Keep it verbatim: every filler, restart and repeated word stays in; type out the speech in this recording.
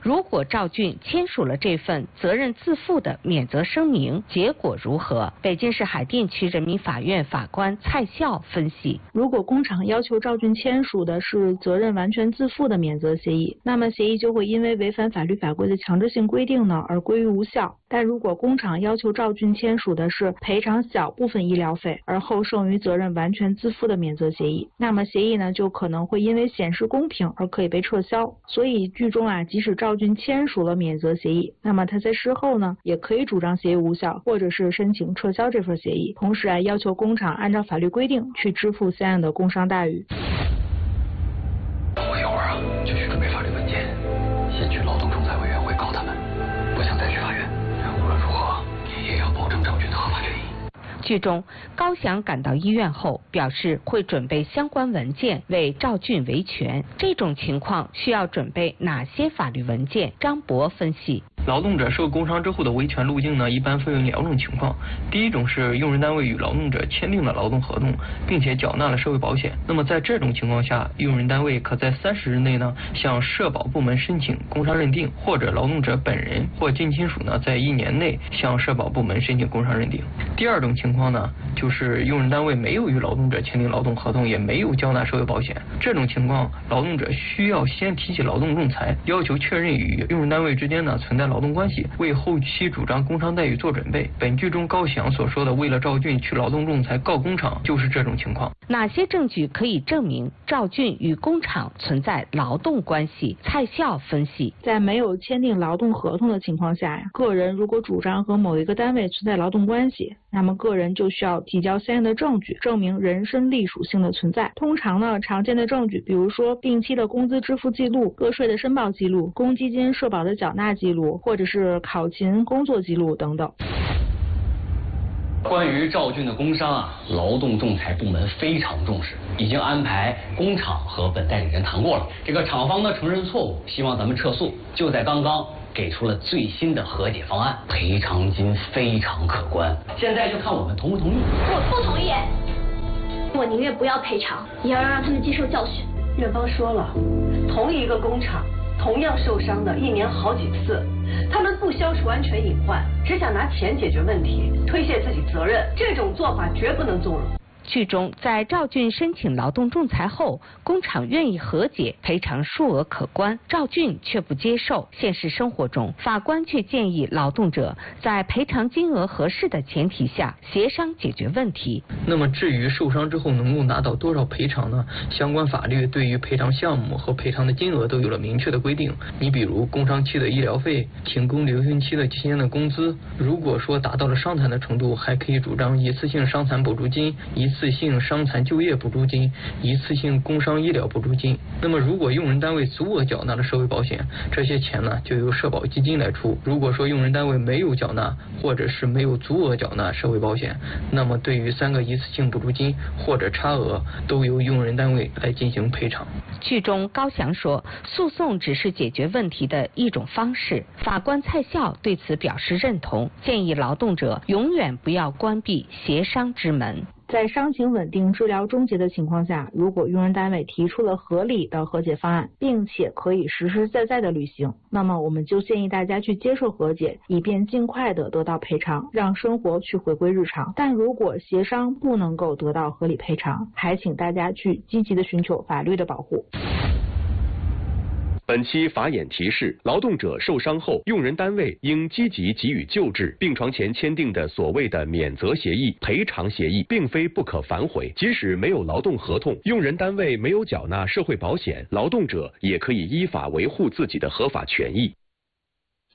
如果赵俊签署了这份责任自负的免责声明，结果如何？北京市海淀区人民法院法官蔡笑分析： 如果工厂要求赵俊签署的是责任完全自负的免责协议，那么协议就会因为违反法律法规的强制性规定呢而归于无效。但如果工厂要求赵俊签署的是赔偿小部分医疗费而后剩余责任完全自负的免责协议，那么协议呢就可能会因为显示公平而可以被撤销。所以剧中啊，即使赵俊签署了免责协议，那么他在事后呢也可以主张协议无效，或者是申请撤销这份协议，同时啊要求工厂按照法律规定去支付相应的工伤待遇。 等我一会儿啊，就去准备法律文件，先去劳动仲裁委员会告他们，不想再去法院。无论如何，也要保证赵俊的合法权益。 剧中，高翔赶到医院后表示会准备相关文件为赵俊维权。这种情况需要准备哪些法律文件？张博分析。 劳动者受工伤之后的维权路径呢，一般分为两种情况。第一种是用人单位与劳动者签订了劳动合同，并且缴纳了社会保险。那么在这种情况下，用人单位可在三十日内呢向社保部门申请工伤认定，或者劳动者本人或近亲属呢在一年内向社保部门申请工伤认定。第二种情况呢，就是用人单位没有与劳动者签订劳动合同，也没有缴纳社会保险。这种情况，劳动者需要先提起劳动仲裁，要求确认与用人单位之间呢存在劳动关系，为后期主张工伤待遇做准备。本剧中高翔所说的为了赵俊去劳动仲裁告工厂，就是这种情况。 哪些证据可以证明赵俊与工厂存在劳动关系？蔡笑分析， 在没有签订劳动合同的情况下，个人如果主张和某一个单位存在劳动关系，那么个人就需要提交相应的证据，证明人身隶属性的存在。通常呢，常见的证据，比如说定期的工资支付记录、个税的申报记录、公积金、社保的缴纳记录，或者是考勤工作记录等等。 关于赵俊的工伤啊，劳动仲裁部门非常重视，已经安排工厂和本代理人谈过了。这个厂方呢承认错误，希望咱们撤诉。就在刚刚给出了最新的和解方案，赔偿金非常可观。现在就看我们同不同意。 我不同意，我宁愿不要赔偿，也要让他们接受教训。 院方说了，同一个工厂同样受伤的一年好几次，他们不消除安全隐患，只想拿钱解决问题，推卸自己责任，这种做法绝不能纵容。 剧中，在赵俊申请劳动仲裁后，工厂愿意和解，赔偿数额可观，赵俊却不接受。现实生活中，法官却建议劳动者在赔偿金额合适的前提下协商解决问题。 那么至于受伤之后能够拿到多少赔偿呢？相关法律对于赔偿项目和赔偿的金额都有了明确的规定。你比如工伤期的医疗费、停工留训期的期间的工资，如果说达到了伤残的程度，还可以主张一次性伤残补助金、一次性伤残就业补助金、一次性工伤医疗补助金。那么如果用人单位足额缴纳了社会保险，这些钱呢就由社保基金来出。如果说用人单位没有缴纳，或者是没有足额缴纳社会保险，那么对于三个一次性补助金或者差额，都由用人单位来进行赔偿。 剧中高翔说，诉讼只是解决问题的一种方式。法官蔡笑对此表示认同，建议劳动者永远不要关闭协商之门。 在伤情稳定、治疗终结的情况下，如果用人单位提出了合理的和解方案，并且可以实实在在的履行，那么我们就建议大家去接受和解，以便尽快的得到赔偿，让生活去回归日常。但如果协商不能够得到合理赔偿，还请大家去积极的寻求法律的保护。 本期法眼提示：劳动者受伤后，用人单位应积极给予救治。病床前签订的所谓的免责协议、赔偿协议，并非不可反悔。即使没有劳动合同，用人单位没有缴纳社会保险，劳动者也可以依法维护自己的合法权益。